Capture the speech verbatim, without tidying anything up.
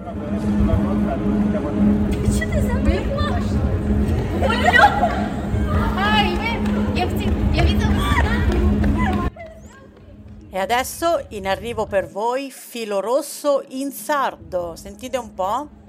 Что ты забыла? Ai, я, я видела. E adesso in arrivo per voi Filo Rosso in sardo. Sentite un po'.